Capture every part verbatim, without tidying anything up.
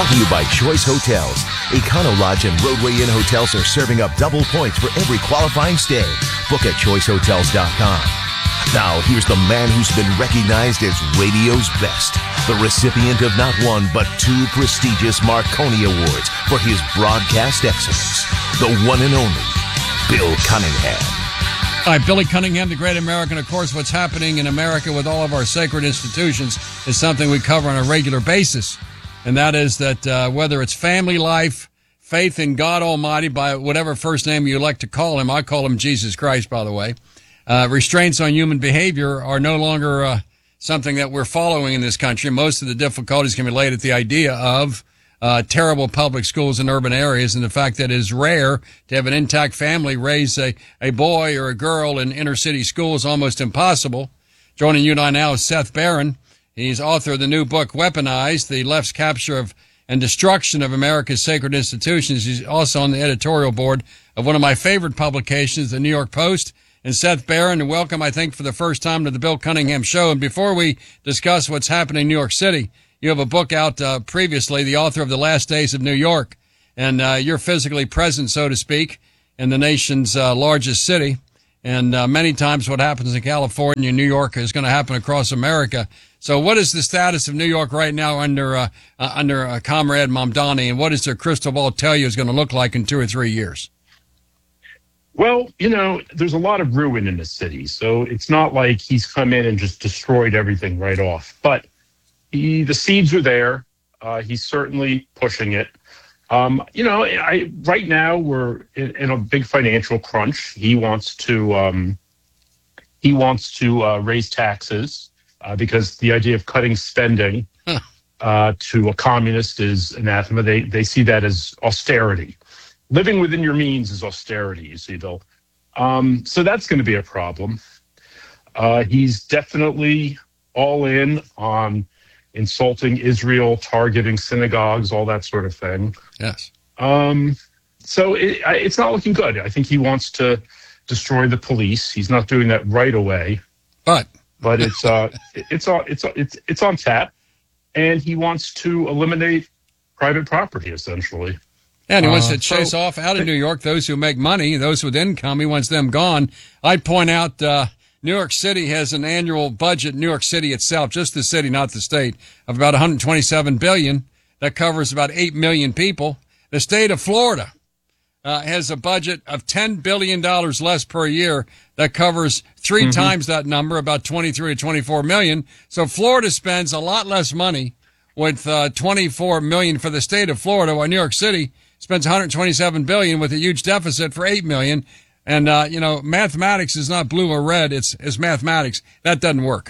Brought to you by Choice Hotels. Econo Lodge and Roadway Inn hotels are serving up double points for every qualifying stay. Book at choice hotels dot com. Now, here's the man who's been recognized as radio's best. The recipient of not one, but two prestigious Marconi Awards for his broadcast excellence. The one and only Bill Cunningham. All right, Billy Cunningham, the great American. Of course, what's happening in America with all of our sacred institutions is something we cover on a regular basis. And that is that uh, whether it's family life, faith in God Almighty, by whatever first name you like to call him, I call him Jesus Christ, by the way, uh, restraints on human behavior are no longer uh, something that we're following in this country. Most of the difficulties can be laid at the idea of Uh, terrible public schools in urban areas, and the fact that it is rare to have an intact family raise a, a boy or a girl in inner city schools, almost impossible. Joining you and I now is Seth Barron. He's author of the new book, Weaponized, the left's capture of and destruction of America's sacred institutions. He's also on the editorial board of one of my favorite publications, the New York Post. And Seth Barron, welcome, I think, for the first time to the Bill Cunningham Show. And before we discuss what's happening in New York City, you have a book out uh, previously, the author of The Last Days of New York, and uh, you're physically present, so to speak, in the nation's uh, largest city. And uh, many times what happens in California and New York is going to happen across America. So what is the status of New York right now under uh, uh, under uh, Comrade Mamdani, and what does their crystal ball tell you is going to look like in two or three years? Well, you know, there's a lot of ruin in the city, so it's not like he's come in and just destroyed everything right off. But He, the seeds are there. Uh, he's certainly pushing it. Um, you know, I, right now we're in, in a big financial crunch. He wants to um, he wants to uh, raise taxes uh, because the idea of cutting spending huh. uh, to a communist is anathema. They they see that as austerity. Living within your means is austerity. You see, Bill. Um, so that's going to be a problem. Uh, he's definitely all in on insulting Israel, targeting synagogues, all that sort of thing. Yes. Um, so it, it's not looking good. I think he wants to destroy the police. He's not doing that right away, but but it's uh, it's on it's it's it's on tap, and he wants to eliminate private property essentially. And he wants uh, to chase so, off out of New York those who make money, those with income. He wants them gone. I'd point out. Uh, New York City has an annual budget, New York City itself, just the city, not the state, of about one hundred twenty-seven billion dollars. That covers about eight million people. The state of Florida uh, has a budget of ten billion dollars less per year. That covers three mm-hmm. times that number, about twenty-three to twenty-four million. So Florida spends a lot less money with uh, twenty-four million dollars for the state of Florida, while New York City spends one hundred twenty-seven billion dollars with a huge deficit for eight million dollars. And, uh, you know, mathematics is not blue or red. It's, it's mathematics. That doesn't work.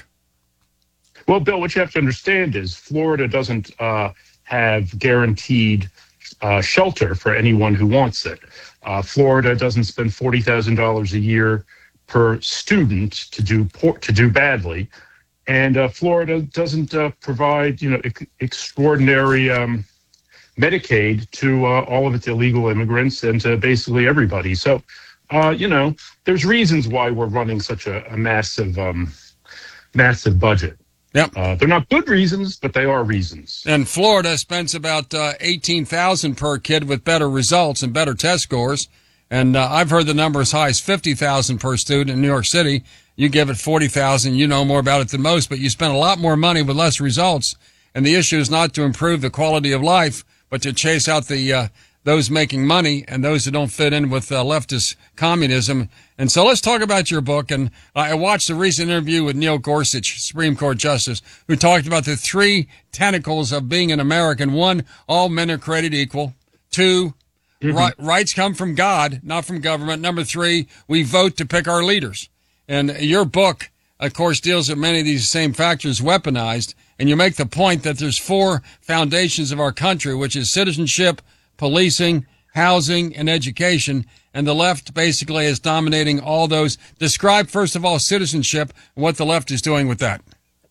Well, Bill, what you have to understand is Florida doesn't uh, have guaranteed uh, shelter for anyone who wants it. Uh, Florida doesn't spend forty thousand dollars a year per student to do poor, to do badly. And uh, Florida doesn't uh, provide, you know, ex- extraordinary um, Medicaid to uh, all of its illegal immigrants and to basically everybody. So, Uh, you know, there's reasons why we're running such a, a massive, um, massive budget. Yep. Uh, they're not good reasons, but they are reasons. And Florida spends about uh, eighteen thousand dollars per kid with better results and better test scores. And uh, I've heard the number as high as fifty thousand dollars per student in New York City. You give it forty thousand dollars, you know more about it than most, but you spend a lot more money with less results. And the issue is not to improve the quality of life, but to chase out the uh, those making money and those who don't fit in with uh, leftist communism. And so let's talk about your book. And I watched a recent interview with Neil Gorsuch, Supreme Court Justice, who talked about the three tentacles of being an American. One, all men are created equal. Two, mm-hmm. ri- rights come from God, not from government. Number three, we vote to pick our leaders. And your book, of course, deals with many of these same factors weaponized. And you make the point that there's four foundations of our country, which is citizenship, policing, housing, and education, and the left basically is dominating all those. Describe, first of all, citizenship and what the left is doing with that.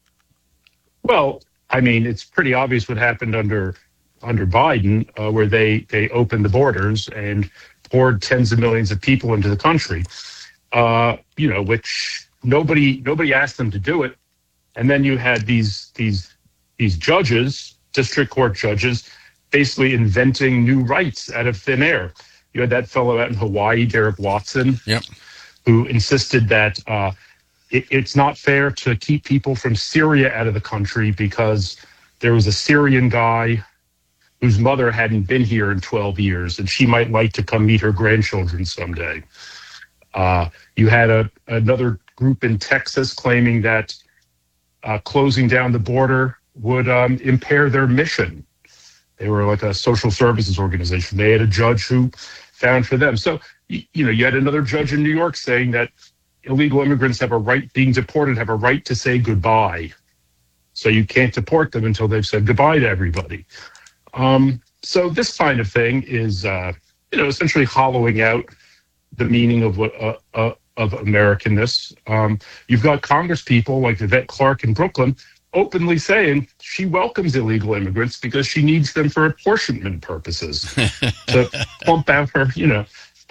Well, I mean, it's pretty obvious what happened under under Biden, uh, where they, they opened the borders and poured tens of millions of people into the country, uh, you know, which nobody nobody asked them to do it. And then you had these these these judges, district court judges, basically inventing new rights out of thin air. You had that fellow out in Hawaii, Derek Watson, yep. who insisted that uh, it, it's not fair to keep people from Syria out of the country because there was a Syrian guy whose mother hadn't been here in twelve years, and she might like to come meet her grandchildren someday. Uh, you had a, another group in Texas claiming that uh, closing down the border would um, impair their mission. They were like a social services organization. They had a judge who found for them. So, you, you know, you had another judge in New York saying that illegal immigrants have a right, being deported, have a right to say goodbye. So you can't deport them until they've said goodbye to everybody. Um, so this kind of thing is, uh, you know, essentially hollowing out the meaning of what uh, uh, of Americanness. Um, you've got Congress people like Yvette Clarke in Brooklyn openly saying she welcomes illegal immigrants because she needs them for apportionment purposes to pump out her, you know.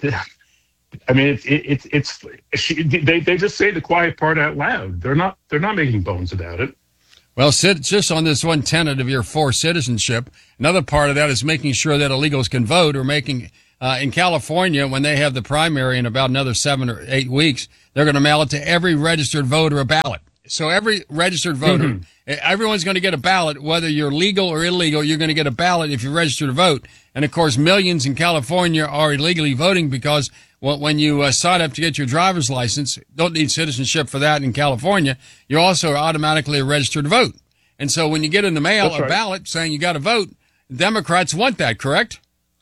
I mean, it's it, it, it's she, they they just say the quiet part out loud. They're not they're not making bones about it. Well, Sid, just on this one tenet of your forced citizenship, another part of that is making sure that illegals can vote, or making uh, in California, when they have the primary in about another seven or eight weeks, they're going to mail it to every registered voter a ballot. So every registered voter, mm-hmm. everyone's going to get a ballot, whether you're legal or illegal. You're going to get a ballot if you register to vote. And of course, millions in California are illegally voting because well, when you uh, sign up to get your driver's license, don't need citizenship for that in California. You're also automatically registered to vote. And so when you get in the mail That's a right. ballot saying you got to vote, Democrats want that, correct?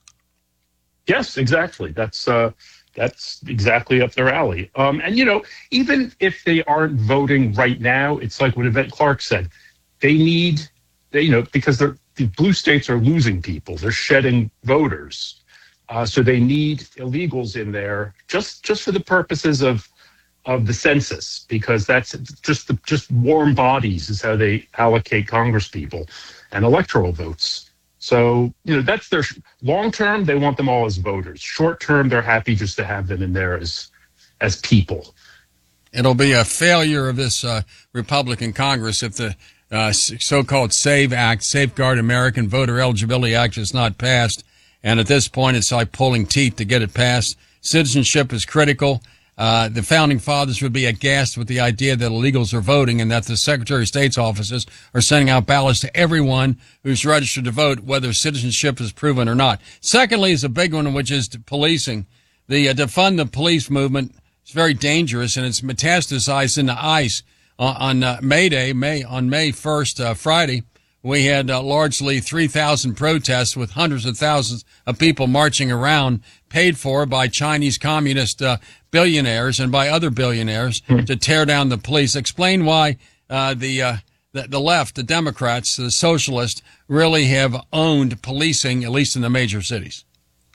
Yes, exactly. That's uh, that's exactly up their alley. Um, and, you know, even if they aren't voting right now, it's like what Yvette Clarke said. They need, they, you know, because they're, the blue states are losing people. They're shedding voters. Uh, so they need illegals in there just, just for the purposes of of the census, because that's just the, just warm bodies is how they allocate Congress people and electoral votes. So, you know, that's their long term. They want them all as voters. Short term, they're happy just to have them in there as as people. It'll be a failure of this uh, Republican Congress if the uh, so-called SAVE Act, Safeguard American Voter Eligibility Act, is not passed. And at this point, it's like pulling teeth to get it passed. Citizenship is critical. Uh, the founding fathers would be aghast with the idea that illegals are voting and that the Secretary of State's offices are sending out ballots to everyone who's registered to vote, whether citizenship is proven or not. Secondly is a big one, which is policing. The uh, defund the police movement is very dangerous, and it's metastasized into ICE. Uh, on uh, May Day, May on May first, uh, Friday, we had uh, largely three thousand protests with hundreds of thousands of people marching around, paid for by Chinese communist uh, billionaires and by other billionaires mm-hmm. to tear down the police. Explain why uh, the, uh, the the left, the Democrats, the socialists, really have owned policing, at least in the major cities.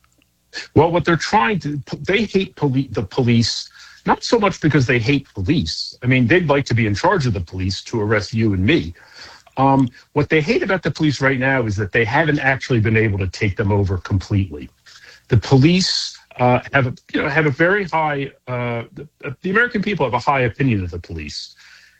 Well, what they're trying to, they hate poli- the police, not so much because they hate police. I mean, they'd like to be in charge of the police to arrest you and me. Um, what they hate about the police right now is that they haven't actually been able to take them over completely. The police uh, have, a, you know, have a very high. Uh, the, the American people have a high opinion of the police,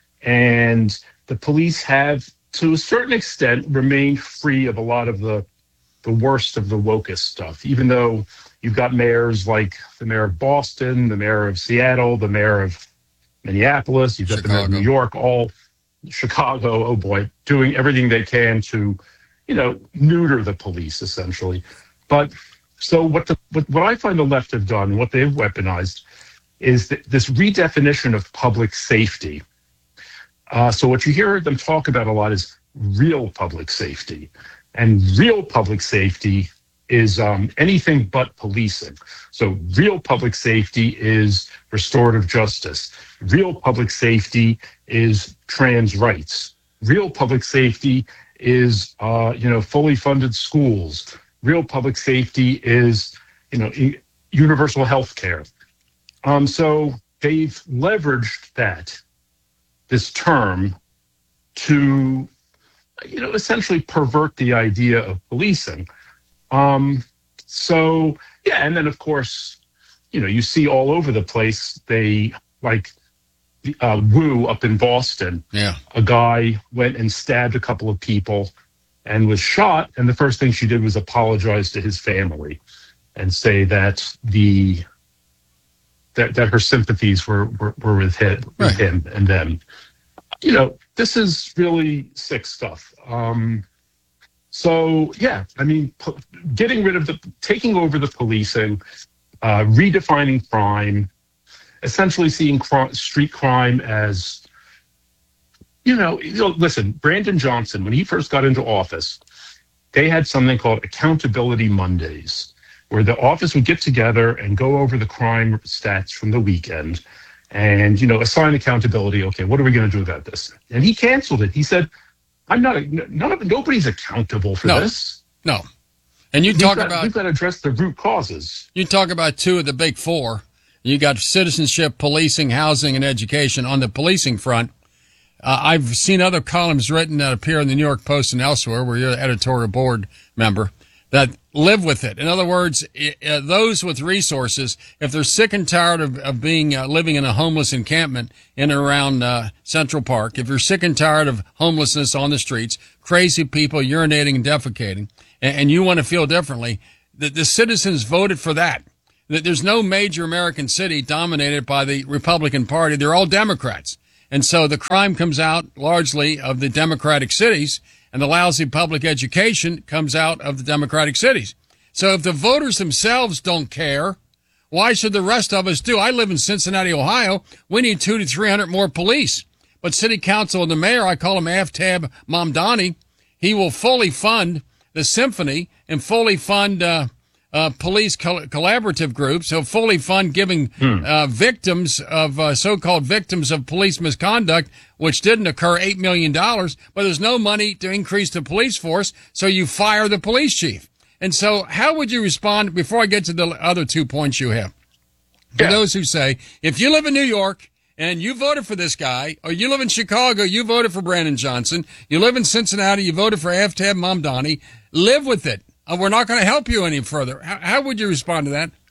and the police have, to a certain extent, remained free of a lot of the the worst of the wokest stuff. Even though you've got mayors like the mayor of Boston, the mayor of Seattle, the mayor of Minneapolis, you've got Chicago. The mayor of New York, all. Chicago, oh boy, doing everything they can to, you know, neuter the police essentially. But so what the what, what I find the left have done, what they've weaponized, is th- this redefinition of public safety. Uh, so what you hear them talk about a lot is real public safety, and real public safety is um, anything but policing. So real public safety is restorative justice. Real public safety is trans rights. Real public safety is, uh, you know, fully funded schools. Real public safety is, you know, e- universal health care. Um, so they've leveraged that, this term, to, you know, essentially pervert the idea of policing. Um, so, yeah, and then, of course, you know, you see all over the place, they, like, uh, Wu up in Boston, yeah. a guy went and stabbed a couple of people and was shot. And the first thing she did was apologize to his family and say that the that, that her sympathies were, were, were with him, with Right. him and them. You know, this is really sick stuff. Um, so, yeah, I mean, p- getting rid of the, taking over the policing, uh, redefining crime, essentially seeing cr- street crime as, you know, you know, listen, Brandon Johnson, when he first got into office, they had something called Accountability Mondays, where the office would get together and go over the crime stats from the weekend and, you know, assign accountability. Okay, what are we going to do about this? And he canceled it. He said, I'm not, none of, nobody's accountable for No. this. No. And you We've talk got, about we've got to address the root causes. you talk about two of the big four. You got citizenship, policing, housing, and education. On the policing front, uh, I've seen other columns written that appear in the New York Post and elsewhere, where you're an editorial board member, that live with it. In other words, uh, those with resources, if they're sick and tired of, of being uh, living in a homeless encampment in and around uh, Central Park, if you're sick and tired of homelessness on the streets, crazy people urinating and defecating, and, and you want to feel differently, the, the citizens voted for that. That there's no major American city dominated by the Republican Party. They're all Democrats. And so the crime comes out largely of the Democratic cities, and the lousy public education comes out of the Democratic cities. So if the voters themselves don't care, why should the rest of us do? I live in Cincinnati, Ohio. We need two to three hundred more police. But city council and the mayor, I call him Aftab Mamdani, he will fully fund the symphony and fully fund uh, uh, police col- collaborative groups. He'll fully fund giving Hmm. uh, victims of uh, so-called victims of police misconduct, which didn't occur, eight million dollars. But there's no money to increase the police force, so you fire the police chief. And so how would you respond, before I get to the other two points you have, for Yeah. those who say, if you live in New York and you voted for this guy, or you live in Chicago, you voted for Brandon Johnson, you live in Cincinnati, you voted for Aftab Mamdani, live with it. Uh, we're not going to help you any further. How, how would you respond to that?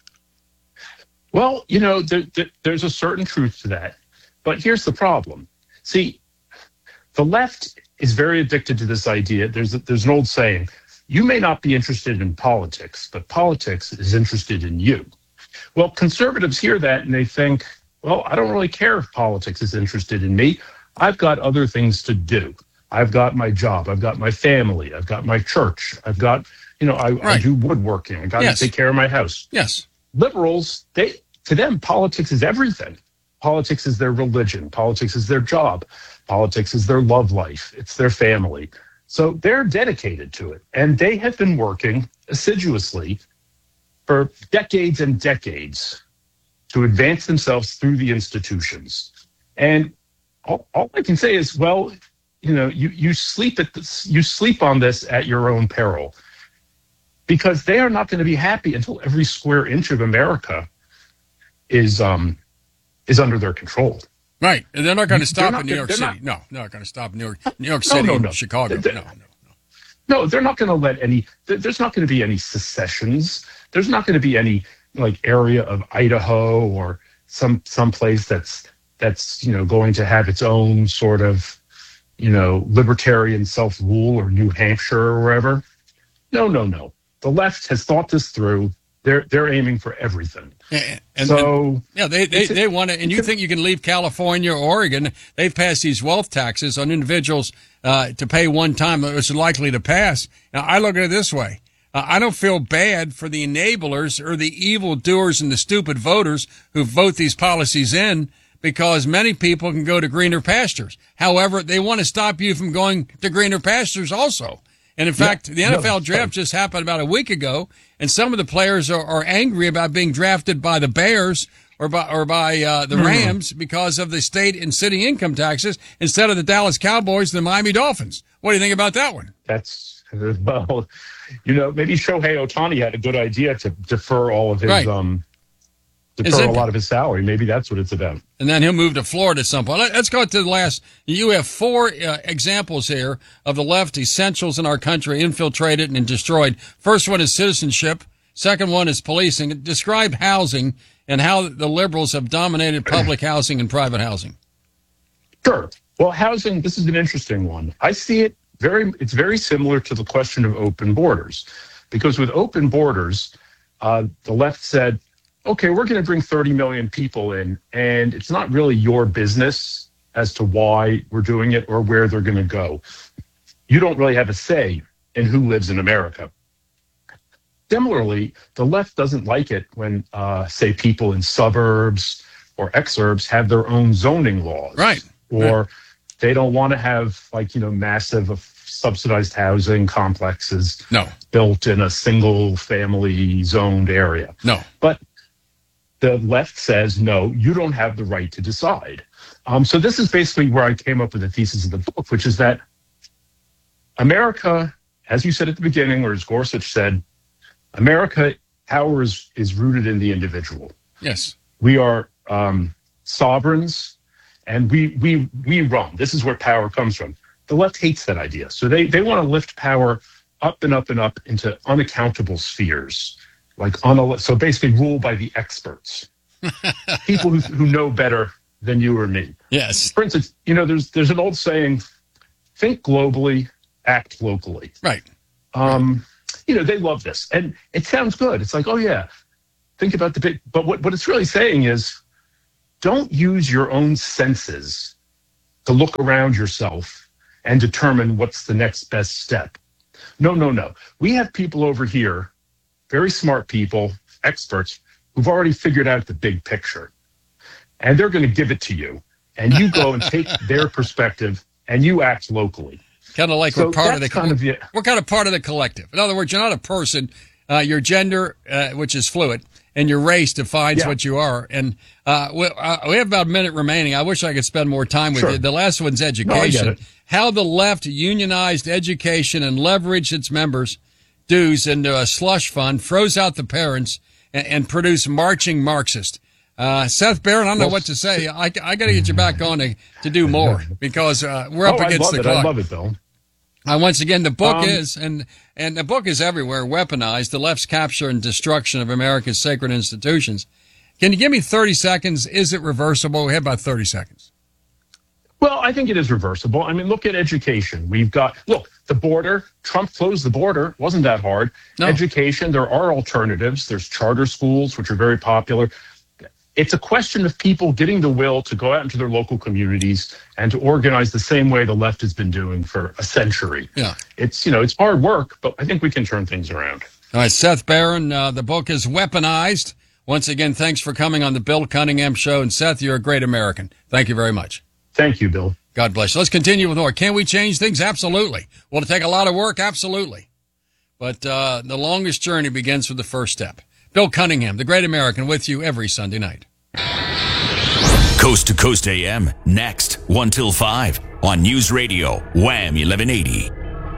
Well, you know, there, there, there's a certain truth to that. But here's the problem. See, the left is very addicted to this idea. There's, a, there's an old saying, you may not be interested in politics, but politics is interested in you. Well, conservatives hear that and they think, well, I don't really care if politics is interested in me. I've got other things to do. I've got my job. I've got my family. I've got my church. I've got, you know, I, I Right. do woodworking. I got Yes. to take care of my house. Yes. Liberals, they to them, politics is everything. Politics is their religion. Politics is their job. Politics is their love life. It's their family. So they're dedicated to it. And they have been working assiduously for decades and decades to advance themselves through the institutions. And all, all I can say is, well, you know, you, you sleep at this, you sleep on this at your own peril, because they are not going to be happy until every square inch of America is um is under their control. Right. And they're not going to They're stop not in New gonna- York they're City. not- No, they're not going to stop in New York, New York No, City no, and no. Chicago. They- No, no, no. No, they're not going to let any. there- There's not going to be any secessions. There's not going to be any like area of Idaho or some some place that's that's you know going to have its own sort of you know libertarian self rule, or New Hampshire or wherever. No, no, no. The left has thought this through. They're they're aiming for everything. And, and, So yeah, they they, it's a- they want to, and you it's a- think you can leave California or Oregon? They've passed these wealth taxes on individuals uh, to pay one time, which is likely to pass. Now, I look at it this way: uh, I don't feel bad for the enablers or the evil doers and the stupid voters who vote these policies in, because many people can go to greener pastures. However, they want to stop you from going to greener pastures also. And in fact, the N F L no, draft just happened about a week ago, and some of the players are, are angry about being drafted by the Bears or by or by uh, the Rams because of the state and city income taxes instead of the Dallas Cowboys and the Miami Dolphins. What do you think about that one? that's well, you know, maybe Shohei Ohtani had a good idea to defer all of his Right. um His defer a income. lot of his salary. Maybe that's what it's about. And then he'll move to Florida at some point. Let- Let's go to the last. You have four uh, examples here of the left essentials in our country infiltrated and destroyed. First one is citizenship. Second one is policing. Describe housing and how the liberals have dominated public housing and private housing. Sure. Well, housing, this is an interesting one. I see it very it's very similar to the question of open borders, because with open borders, uh, the left said, okay, we're going to bring thirty million people in, and it's not really your business as to why we're doing it or where they're going to go. You don't really have a say in who lives in America. Similarly, the left doesn't like it when, uh, say, people in suburbs or exurbs have their own zoning laws. Right. Or right. they don't want to have, like, you know, massive subsidized housing complexes no. built in a single family zoned area. No. But the left says, no, you don't have the right to decide. Um, so this is basically where I came up with the thesis of the book, which is that America, as you said at the beginning, or as Gorsuch said, America, power is, is rooted in the individual. Yes. We are um, sovereigns, and we we we run. This is where power comes from. The left hates that idea. So they, they want to lift power up and up and up into unaccountable spheres, like on so basically rule by the experts, people who, who know better than you or me. Yes. For instance, you know, there's there's an old saying, think globally, act locally. Right. Um, you know, they love this. And it sounds good. It's like, oh, yeah, think about the big. But what, what it's really saying is, don't use your own senses to look around yourself and determine what's the next best step. No, no, no. We have people over here, very smart people, experts, who've already figured out the big picture. And they're going to give it to you. And you go and take their perspective and you act locally. Kind of like so we're part of the kind of, yeah. we're kind of part of the collective. In other words, you're not a person. Uh, your gender, uh, which is fluid, and your race defines yeah. what you are. And uh, we, uh, we have about a minute remaining. I wish I could spend more time with sure. you. The last one's education. No, I get it. How the left unionized education and leveraged its members' dues into a slush fund, froze out the parents, and, and produced marching Marxists. Uh, Seth Barron, I don't know what to say. I, I got to get you back on to, to do more because uh, we're up oh, against I love the it. clock. I love it, Bill. Uh, once again, the book um, is, and, and the book is everywhere, weaponized, the left's capture and destruction of America's sacred institutions. Can you give me thirty seconds? Is it reversible? We have about thirty seconds. Well, I think it is reversible. I mean, look at education. We've got, look, the border, Trump closed the border. Wasn't that hard? No. Education, there are alternatives. There's charter schools, which are very popular. It's a question of people getting the will to go out into their local communities and to organize the same way the left has been doing for a century. Yeah. It's, you know, it's hard work, but I think we can turn things around. All right, Seth Barron, uh, the book is Weaponized. Once again, thanks for coming on the Bill Cunningham Show. And Seth, you're a great American. Thank you very much. Thank you, Bill. God bless you. Let's continue with more. Can we change things? Absolutely. Will it take a lot of work? Absolutely. But uh, the longest journey begins with the first step. Bill Cunningham, the great American, with you every Sunday night. Coast to Coast A M, next, one till five, on News Radio, Wham eleven eighty.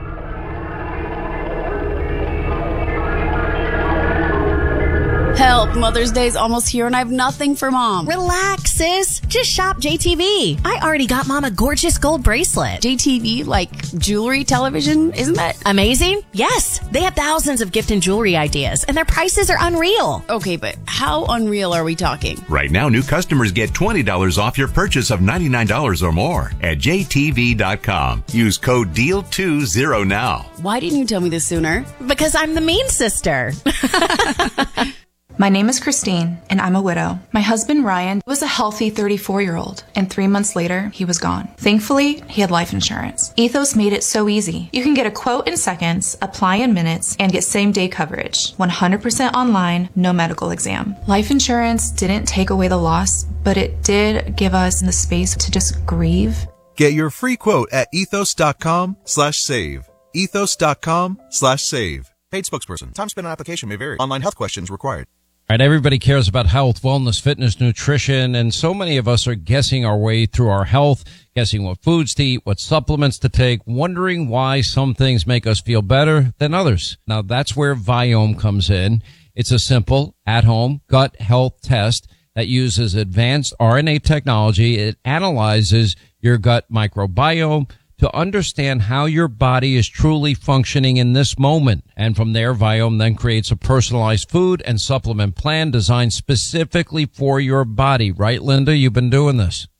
Help, Mother's Day's almost here and I have nothing for Mom. Relax, sis. Just shop J T V. I already got Mom a gorgeous gold bracelet. J T V, like jewelry, television, isn't that amazing? Yes, they have thousands of gift and jewelry ideas and their prices are unreal. Okay, but how unreal are we talking? Right now, new customers get twenty dollars off your purchase of ninety-nine dollars or more at J T V dot com. Use code D E A L twenty now. Why didn't you tell me this sooner? Because I'm the mean sister. My name is Christine, and I'm a widow. My husband, Ryan, was a healthy thirty-four-year-old, and three months later, he was gone. Thankfully, he had life insurance. Ethos made it so easy. You can get a quote in seconds, apply in minutes, and get same-day coverage. one hundred percent online, no medical exam. Life insurance didn't take away the loss, but it did give us the space to just grieve. Get your free quote at ethos dot com slash save. ethos dot com slash save. Paid spokesperson. Time spent on application may vary. Online health questions required. All right, everybody cares about health, wellness, fitness, nutrition, and so many of us are guessing our way through our health, guessing what foods to eat, what supplements to take, wondering why some things make us feel better than others. Now, that's where Viome comes in. It's a simple, at-home gut health test that uses advanced R N A technology. It analyzes your gut microbiome to understand how your body is truly functioning in this moment. And from there, Viome then creates a personalized food and supplement plan designed specifically for your body. Right, Linda? You've been doing this.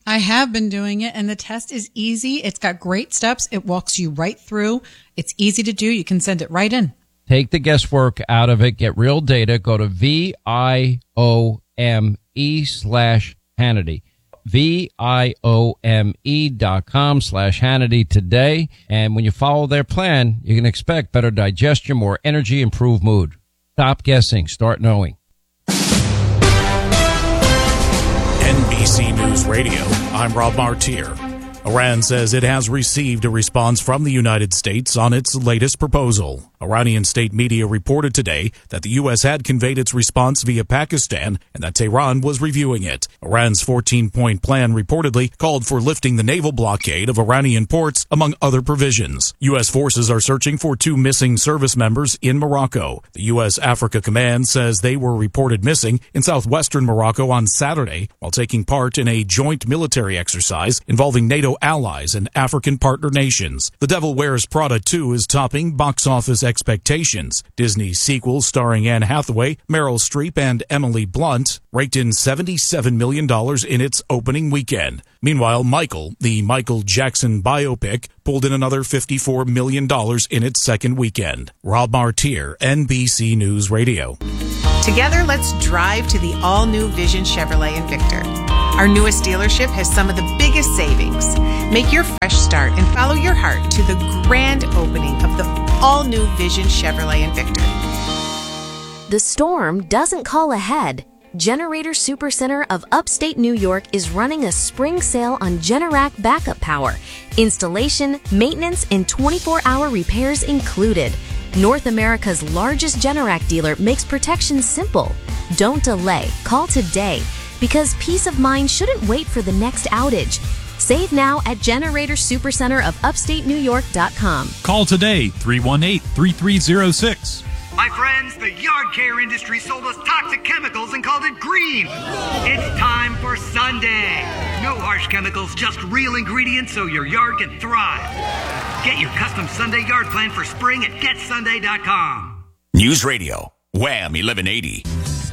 I have been doing it, and the test is easy. It's got great steps. It walks you right through. It's easy to do. You can send it right in. Take the guesswork out of it. Get real data. Go to V I O M E slash Hannity. V I O M E dot com slash Hannity today. And when you follow their plan, you can expect better digestion, more energy, improved mood. Stop guessing. Start knowing. N B C News Radio, I'm Rob Martier. Iran says it has received a response from the United States on its latest proposal. Iranian state media reported today that the U S had conveyed its response via Pakistan and that Tehran was reviewing it. Iran's fourteen-point plan reportedly called for lifting the naval blockade of Iranian ports, among other provisions. U S forces are searching for two missing service members in Morocco. The U S Africa Command says they were reported missing in southwestern Morocco on Saturday while taking part in a joint military exercise involving NATO allies and African partner nations. The Devil Wears Prada two is topping box office expectations. Disney's sequel starring Anne Hathaway, Meryl Streep, and Emily Blunt raked in seventy-seven million dollars in its opening weekend. Meanwhile, Michael, the Michael Jackson biopic, pulled in another fifty-four million dollars in its second weekend. Rob Martier, N B C News Radio. Together, let's drive to the all-new Vision Chevrolet Invictor. Our newest dealership has some of the biggest savings. Make your fresh start and follow your heart to the grand opening of the all-new Vision Chevrolet Invictor. The storm doesn't call ahead. Generator Supercenter of upstate New York is running a spring sale on Generac backup power. Installation, maintenance, and twenty-four hour repairs included. North America's largest Generac dealer makes protection simple. Don't delay. Call today, because peace of mind shouldn't wait for the next outage. Save now at Generator Supercenter of upstate New York dot com. Call today, three one eight, three three zero six. My friends, the yard care industry sold us toxic chemicals and called it green. It's time for Sunday. No harsh chemicals, just real ingredients so your yard can thrive. Get your custom Sunday yard plan for spring at get sunday dot com. News Radio, Wham eleven eighty.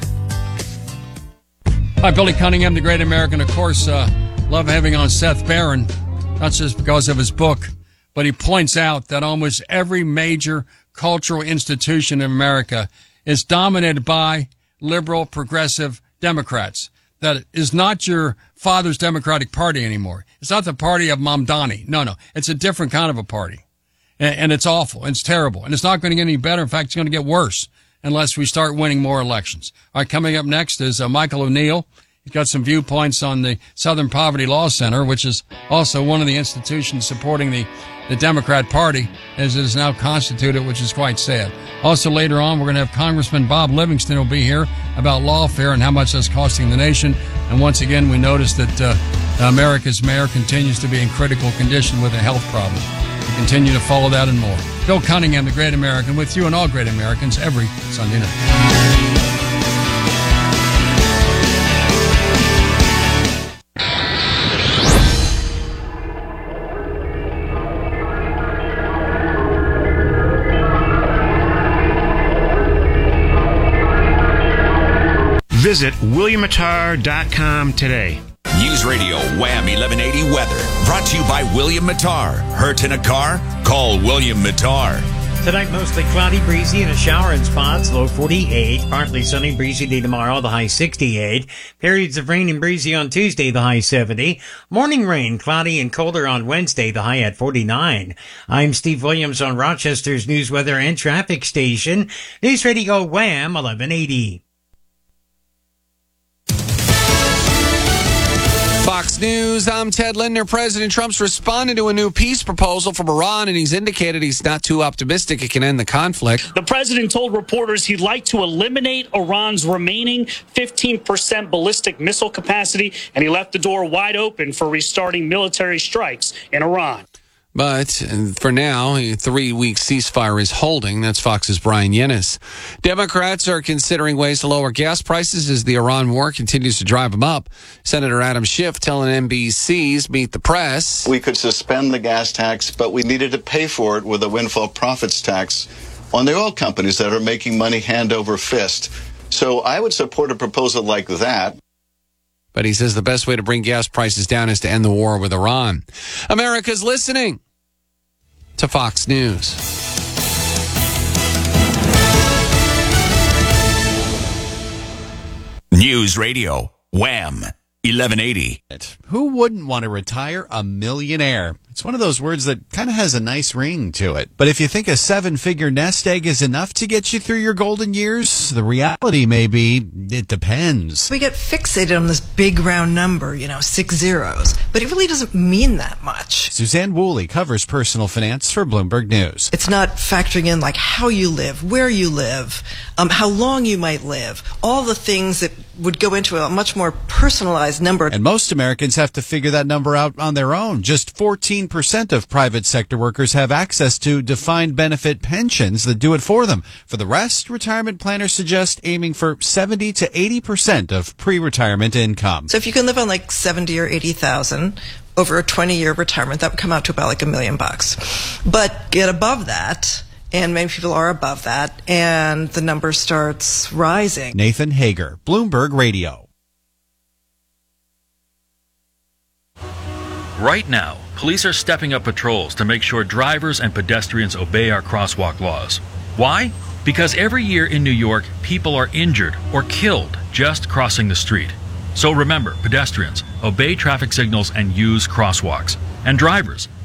Hi, Billy Cunningham, the Great American. Of course, uh, love having on Seth Barron, not just because of his book, but he points out that almost every major cultural institution in America is dominated by liberal, progressive Democrats. That is not your father's Democratic Party anymore. It's not the party of Mamdani. No, no. It's a different kind of a party. And, and it's awful. And it's terrible. And it's not going to get any better. In fact, it's going to get worse unless we start winning more elections. All right, coming up next is uh, Michael O'Neill. He's got some viewpoints on the Southern Poverty Law Center, which is also one of the institutions supporting the, the Democrat Party as it is now constituted, which is quite sad. Also later on, we're going to have Congressman Bob Livingston will be here about lawfare and how much that's costing the nation. And once again, we notice that uh, America's mayor continues to be in critical condition with a health problem. We continue to follow that and more. Bill Cunningham, the Great American, with you and all great Americans every Sunday night. Visit william matar dot com today. News Radio Wham eleven eighty weather. Brought to you by William Matar. Hurt in a car? Call William Matar. Tonight, mostly cloudy, breezy, and a shower in spots. Low forty-eight. Partly sunny, breezy day tomorrow. The high sixty-eight. Periods of rain and breezy on Tuesday. The high seventy. Morning rain, cloudy and colder on Wednesday. The high at forty-nine. I'm Steve Williams on Rochester's News, Weather, and Traffic Station. News Radio Wham eleven eighty. Fox News, I'm Ted Linder. President Trump's responded to a new peace proposal from Iran, and he's indicated he's not too optimistic it can end the conflict. The president told reporters he'd like to eliminate Iran's remaining fifteen percent ballistic missile capacity, and he left the door wide open for restarting military strikes in Iran. But for now, a three-week ceasefire is holding. That's Fox's Brian Yennis. Democrats are considering ways to lower gas prices as the Iran war continues to drive them up. Senator Adam Schiff telling N B C's Meet the Press. We could suspend the gas tax, but we needed to pay for it with a windfall profits tax on the oil companies that are making money hand over fist. So I would support a proposal like that. But he says the best way to bring gas prices down is to end the war with Iran. America's listening to Fox News. News Radio, Wham, eleven eighty. Who wouldn't want to retire a millionaire? It's one of those words that kind of has a nice ring to it. But if you think a seven-figure nest egg is enough to get you through your golden years, the reality may be it depends. We get fixated on this big round number, you know, six zeros, but it really doesn't mean that much. Suzanne Woolley covers personal finance for Bloomberg News. It's not factoring in like how you live, where you live, um, how long you might live, all the things that would go into a much more personalized number. And most Americans have to figure that number out on their own. Just fourteen percent of private sector workers have access to defined benefit pensions that do it for them. For the rest, retirement planners suggest aiming for seventy to eighty percent of pre-retirement income. So if you can live on like seventy or eighty thousand over a twenty-year retirement, that would come out to about like a million bucks. But get above that, and many people are above that, and the number starts rising. Nathan Hager, Bloomberg Radio. Right now, police are stepping up patrols to make sure drivers and pedestrians obey our crosswalk laws. Why? Because every year in New York, people are injured or killed just crossing the street. So remember, pedestrians, obey traffic signals and use crosswalks. And drivers,